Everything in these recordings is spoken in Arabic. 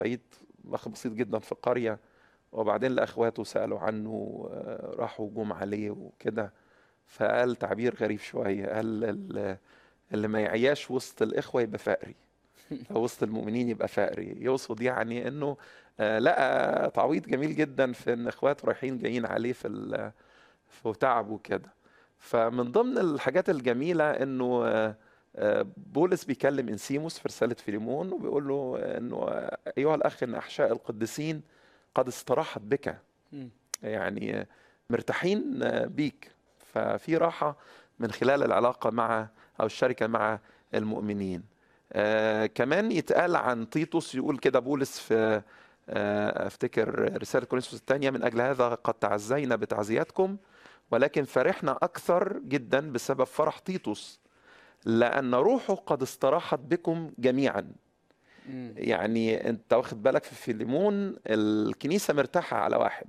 سعيد أخ بسيط جدا في القرية، وبعدين لأخواته سألوا عنه، راحوا جم عليه وكده، فقال تعبير غريب شوية، قال اللي ما يعياش وسط الإخوة يبقى فقري، أو وسط المؤمنين يبقى فقري. يقصد يعني إنه لقى تعويض جميل جدا في إن إخواته رايحين جايين عليه في تعبه كده. فمن ضمن الحاجات الجميلة إنه بولس بيكلم انسيموس في رسالة فيليمون وبيقول له انه ايها الاخ ان احشاء القديسين قد استراحت بك، مم. يعني مرتاحين بيك، ففي راحة من خلال العلاقة مع او الشركة مع المؤمنين. كمان يتقال عن تيتوس، يقول كده بولس في افتكر رسالة كورنثوس الثانية: من اجل هذا قد تعزينا بتعزياتكم، ولكن فرحنا اكثر جدا بسبب فرح تيتوس، لأن روحه قد استراحت بكم جميعا. مم. يعني أنت واخد بالك في فيليمون الكنيسة مرتاحة على واحد،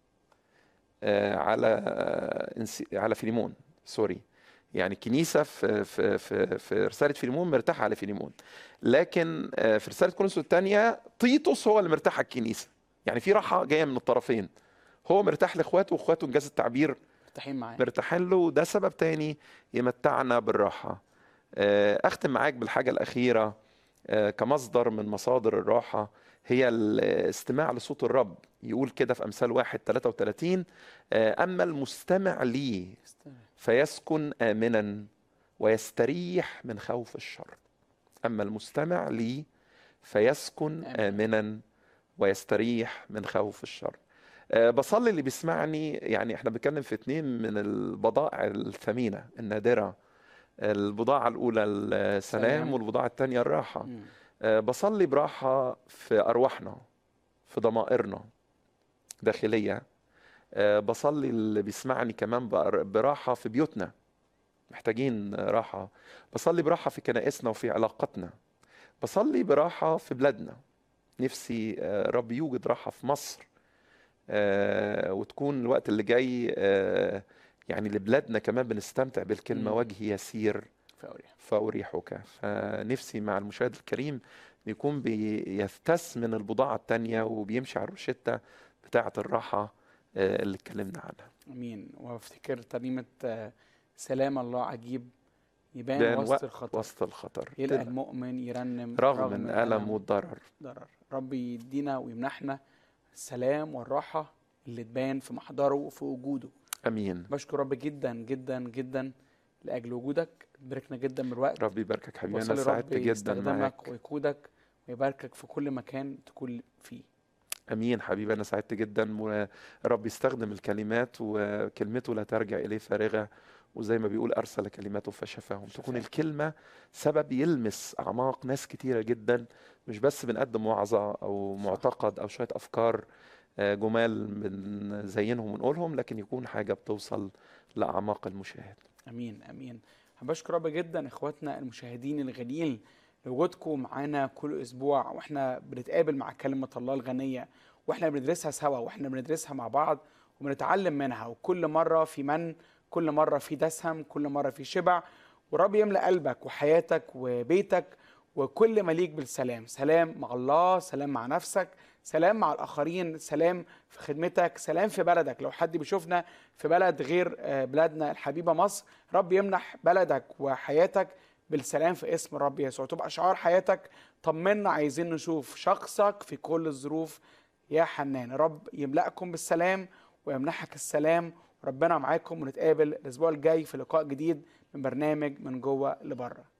على فيليمون، سوري. يعني الكنيسة في رسالة فيليمون مرتاحة على فيليمون، لكن في رسالة كورنثوس الثانية تيتوس هو اللي مرتاح على الكنيسة. يعني في راحة جاية من الطرفين، هو مرتاح لاخواته واخواته انجاز التعبير مرتاحين معاه. مرتاحين له، وده سبب تاني يمتعنا بالراحة. أختم معاك بالحاجة الأخيرة كمصدر من مصادر الراحة، هي الاستماع لصوت الرب. يقول كده في أمثال 1:33: أما المستمع لي فيسكن آمنا ويستريح من خوف الشر. أما المستمع لي فيسكن آمنا ويستريح من خوف الشر. بصلي اللي بيسمعني، يعني احنا بنتكلم في اتنين من البضائع الثمينة النادرة، البضاعة الأولى السلام سلام. والبضاعة الثانية الراحة. مم. بصلي براحة في أرواحنا، في ضمائرنا داخلية. بصلي اللي بيسمعني كمان براحة في بيوتنا، محتاجين راحة. بصلي براحة في كنائسنا وفي علاقتنا. بصلي براحة في بلادنا، نفسي رب يوجد راحة في مصر، وتكون الوقت اللي جاي يعني لبلادنا كمان بنستمتع بالكلمة مم. وجهي يسير فوري. فأريحك. فنفسي مع المشاهد الكريم يكون بيفتس من البضاعة التانية وبيمشي على الروشتة بتاعة الراحة اللي اتكلمنا عنها. امين. وافتكر ترنيمه سلام الله عجيب يبان بان وسط الخطر، وسط الخطر يلقى المؤمن يرنم رغم رغم الألم الألم والضرر. ضرر. ربي يدينا ويمنحنا السلام والراحة اللي تبان في محضره وفي وجوده. أمين. بشكر رب جدا جدا جدا لأجل وجودك، باركنا جدا بالوقت. ربي يباركك حبيبي، أنا وبصلي رب سعدت جدا يستخدمك معاك. ويقودك ويباركك في كل مكان تكون فيه. أمين حبيبي، أنا سعدت جدا، ورب يستخدم الكلمات وكلمته لا ترجع إليه فارغة، وزي ما بيقول أرسل كلماته فشفاهم. تكون الكلمة سبب يلمس أعماق ناس كتيرة جدا، مش بس بنقدم وعظة أو صح. معتقد أو شوية أفكار جمال بنزينهم ونقولهم، لكن يكون حاجة بتوصل لأعماق المشاهد. امين امين. بشكر رب جدا اخواتنا المشاهدين الغاليين لوجودكم معانا كل اسبوع، واحنا بنتقابل مع كلمه الله الغنيه، واحنا بندرسها سوا، واحنا بندرسها مع بعض وبنتعلم منها. وكل مره في كل مره في دسم، كل مره في شبع. ورب يملأ قلبك وحياتك وبيتك وكل ما ليك بالسلام. سلام مع الله، سلام مع نفسك، سلام مع الآخرين، سلام في خدمتك، سلام في بلدك. لو حد بيشوفنا في بلد غير بلادنا الحبيبة مصر، رب يمنح بلدك وحياتك بالسلام في اسم الرب يسوع. تبقى شعار حياتك طمنا، عايزين نشوف شخصك في كل الظروف يا حنان. رب يملأكم بالسلام ويمنحك السلام. ربنا معاكم، ونتقابل الأسبوع الجاي في لقاء جديد من برنامج من جوه لبره.